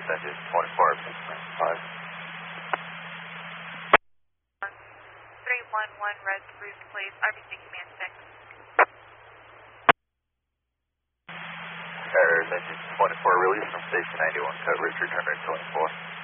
engine 24, 5. 311 Red Spruce, please. RBC Command 6. Skyrair's engine 24 release from station 91 coverage, return rate 24.